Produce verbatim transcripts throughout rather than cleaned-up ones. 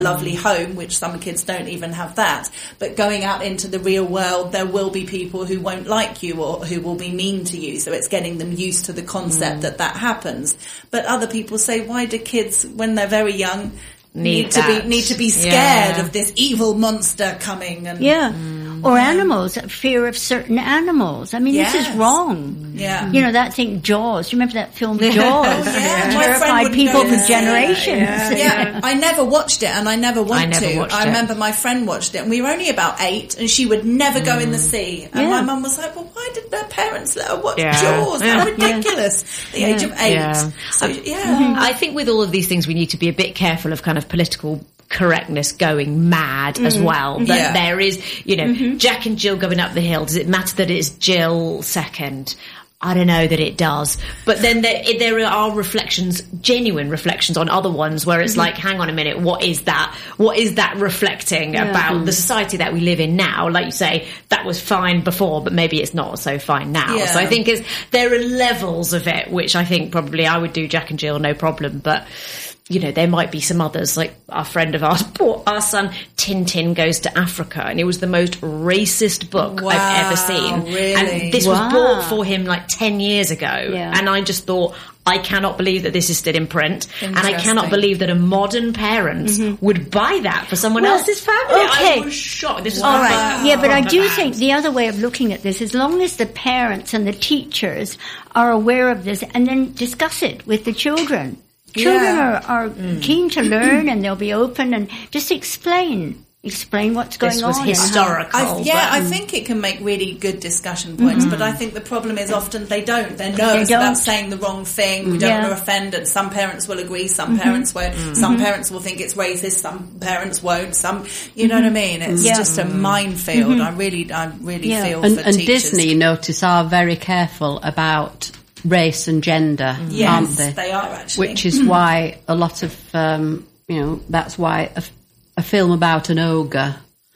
lovely home, which some kids don't even have that. But going out into the real world, there will be people who won't like you or who will be mean to you. So it's getting them used to the concept mm. that that happens. But other people say, why do kids, when they're very young, need, need to be need to be scared yeah. of this evil monster coming? And yeah. Mm. Or animals, fear of certain animals. I mean, yes. this is wrong. Yeah. You know, that thing, Jaws. Do you remember that film, Jaws? Oh, yeah. Terrified people for generations. Yeah. yeah. I never watched it, and I never want I never to. Watched I it. remember my friend watched it, and we were only about eight, and she would never mm. go in the sea. And yeah. my mum was like, well, why did their parents let her watch yeah. Jaws? Yeah. How ridiculous. Yeah. The yeah. age of eight. Yeah. So, yeah. Mm-hmm. I think with all of these things, we need to be a bit careful of kind of political correctness going mad mm. as well. That yeah. there is, you know, mm-hmm. Jack and Jill going up the hill. Does it matter that it's Jill second? I don't know that it does. But then there, there are reflections, genuine reflections on other ones where it's mm-hmm. like, hang on a minute, what is that? What is that reflecting yeah. about mm. the society that we live in now? Like you say, that was fine before, but maybe it's not so fine now. Yeah. So I think it's, there are levels of it, which I think probably I would do Jack and Jill, no problem. But you know, there might be some others, like our friend of ours, poor, our son, Tintin Goes to Africa, and it was the most racist book wow, I've ever seen. Really? And this wow. was bought for him like ten years ago. Yeah. And I just thought, I cannot believe that this is still in print. And I cannot believe that a modern parent mm-hmm. would buy that for someone well, else's family. Okay. I was shocked. This was all right. wow. Yeah, but I do think the other way of looking at this, as long as the parents and the teachers are aware of this and then discuss it with the children. Children yeah. are, are mm. keen to learn and they'll be open and just explain. Explain what's going this was on. historical. I, yeah, but, I think it can make really good discussion points, mm-hmm. but I think the problem is often they don't. They're nervous they don't. about saying the wrong thing. We don't yeah. want to offend, and some parents will agree, some mm-hmm. parents won't. Mm-hmm. Some parents will think it's racist, some parents won't. Some, you know mm-hmm. what I mean? It's yeah. just a minefield. Mm-hmm. I really, I really yeah. feel and, for and teachers. Disney, notice, are very careful about race and gender, yes, aren't they? they are actually. Which is why a lot of, um, you know, that's why a, a film about an ogre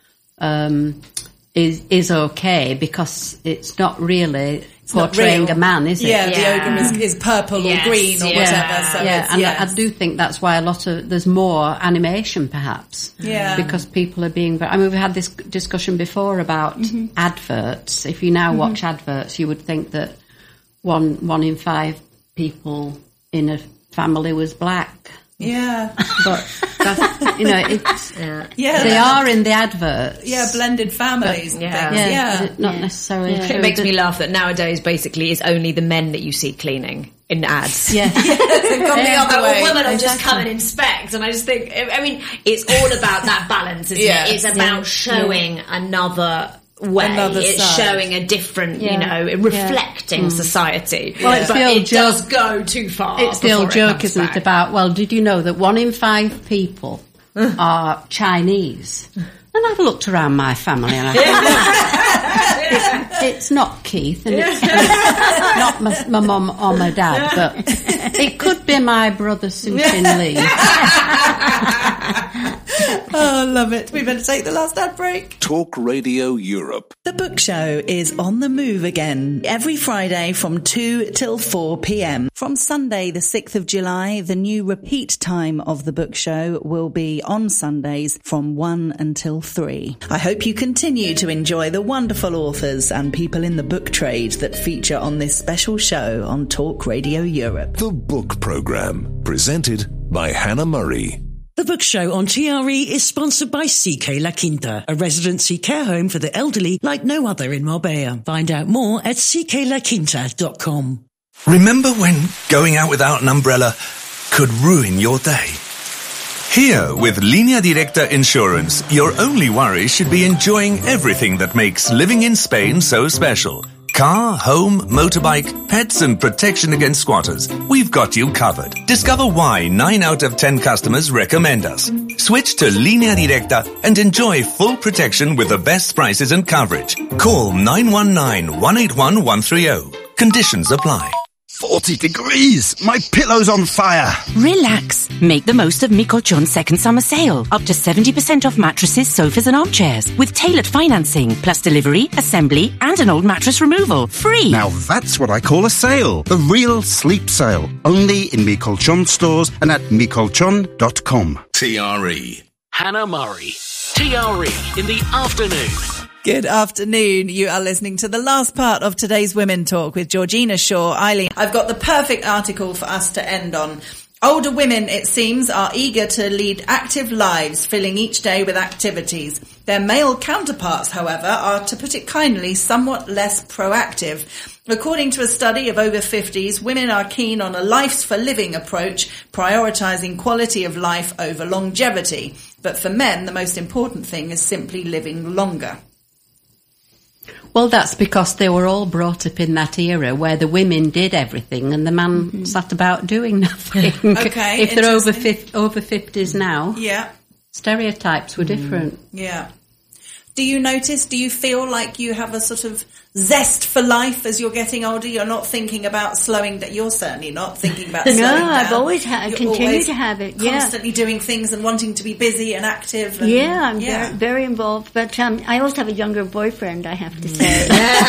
um, is is okay, because it's not really it's not portraying real. a man, is it? Yeah, Yeah. the ogre is, is purple Yes, or green or yeah. whatever. So yeah, it's, and yes. I, I do think that's why a lot of there's more animation, perhaps. Yeah. Because people are being. I mean, we've had this discussion before about mm-hmm. adverts. If you now mm-hmm. watch adverts, you would think that one one in five people in a family was black. Yeah. But that's, you know, it's yeah. Yeah, they that- are in the adverts. Yeah, blended families. But- and yeah. things. Yeah, yeah. but it- not Yeah. necessarily. Yeah. true. It makes That- me laugh that nowadays basically it's only the men that you see cleaning in ads. Yeah. They've gone the other But way. a woman will just Exactly. come and inspect, and I just think, I mean, it's all about that balance, isn't Yes. it? It's about Yeah. showing another way. Another it's side. showing a different, Yeah. you know, reflecting society. Well, it's but the old it does joke- go too far. It's the old before it joke, comes isn't it, back. about, well, did you know that one in five people are Chinese? And I've looked around my family and I think, well, it's, it's not Keith and it's, it's not my, my mum or my dad, but it could be my brother Sutin Lee. Oh, I love it. We better take the last ad break. Talk Radio Europe. The Book Show is on the move again every Friday from two till four p.m. From Sunday, the sixth of July, the new repeat time of The Book Show will be on Sundays from one until three. I hope you continue to enjoy the wonderful authors and people in the book trade that feature on this special show on Talk Radio Europe. The Book Programme, presented by Hannah Murray. The Book Show on T R E is sponsored by C K La Quinta, a residency care home for the elderly like no other in Marbella. Find out more at c k la quinta dot com. Remember when going out without an umbrella could ruin your day? Here, with Línea Directa Insurance, your only worry should be enjoying everything that makes living in Spain so special. Car, home, motorbike, pets and protection against squatters. We've got you covered. Discover why nine out of ten customers recommend us. Switch to Línea Directa and enjoy full protection with the best prices and coverage. Call nine one nine, one eight one, one three zero. Conditions apply. forty degrees! My pillow's on fire! Relax. Make the most of Mi Colchon's second summer sale. Up to seventy percent off mattresses, sofas and armchairs. With tailored financing, plus delivery, assembly and an old mattress removal. Free! Now that's what I call a sale. The real sleep sale. Only in Mi Colchon stores and at mi colchon dot com. T R E. Hannah Murray. T R E in the afternoon. Good afternoon. You are listening to the last part of today's Women Talk with Georgina Shaw. Eileen, I've got the perfect article for us to end on. Older women, it seems, are eager to lead active lives, filling each day with activities. Their male counterparts, however, are, to put it kindly, somewhat less proactive. According to a study of over fifties, women are keen on a lives for living approach, prioritising quality of life over longevity. But for men, the most important thing is simply living longer. Well, that's because they were all brought up in that era where the women did everything and the man mm-hmm. sat about doing nothing. Okay, if they're over fifty, over fifties now, yeah, stereotypes were mm. different. Yeah. Do you notice, do you feel like you have a sort of zest for life as you're getting older? You're not thinking about slowing down. You're certainly not thinking about slowing down. No, I've always had, you're continue always to have it. Yeah. Constantly doing things and wanting to be busy and active. And, yeah, I'm yeah. Very, very involved. But um, I also have a younger boyfriend, I have to say.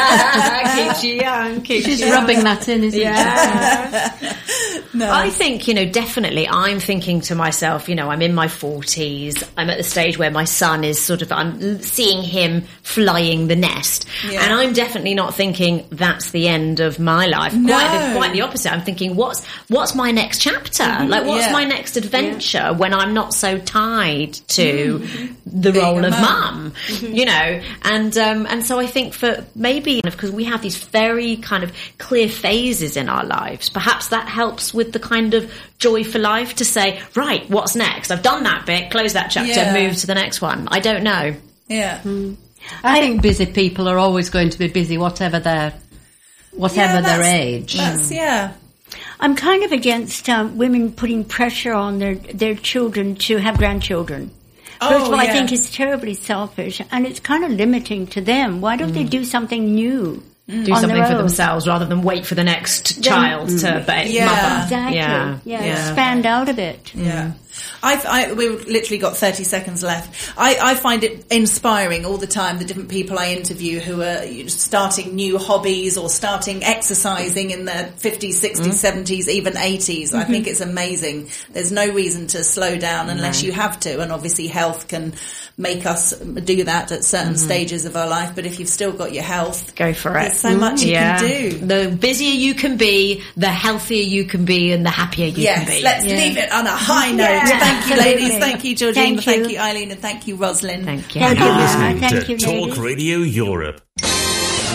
Keeps you young. Keeps She's you rubbing young. that in, isn't yeah. she? No. I think, you know, definitely I'm thinking to myself, you know, I'm in my forties. I'm at the stage where my son is sort of, I'm seeing him flying the nest. Yeah. And I'm definitely not thinking that's the end of my life. No. Quite, the, quite the opposite. I'm thinking, what's what's my next chapter? Mm-hmm. Like, what's yeah. my next adventure yeah. when I'm not so tied to mm-hmm. the Being role of mum. mum, mm-hmm. you know? And, um, and so I think for maybe, because we have these very kind of clear phases in our lives, perhaps that helps with the kind of joy for life to say, right, what's next? I've done that bit, close that chapter, yeah. move to the next one. I don't know. Yeah. Mm. I think busy people are always going to be busy, whatever their, whatever yeah, their age. That's, yeah. I'm kind of against uh, women putting pressure on their, their children to have grandchildren. Oh, First of all, yeah. I think it's terribly selfish, and it's kind of limiting to them. Why don't mm. they do something new? Mm. Do something for themselves rather than wait for the next then, child mm. to be yeah. mother. Exactly. Yeah. Yeah. yeah. Expand out a bit. Yeah. I've, I, we've literally got thirty seconds left. I, I find it inspiring all the time, the different people I interview who are starting new hobbies or starting exercising in their fifties, sixties, mm. seventies, even eighties. Mm-hmm. I think it's amazing. There's no reason to slow down unless no. you have to. And obviously health can make us do that at certain mm-hmm. stages of our life. But if you've still got your health, go for it. There's so mm-hmm. much you yeah. can do. The busier you can be, the healthier you can be, and the happier you yes, can be. Let's yeah. leave it on a high note. Yeah. Thank you, ladies. Thank you, Georgina. Thank you, thank you Eileen. And thank you, Rosalind. Thank you. Thank you. You're listening Thank to you, Talk ladies. Radio Europe.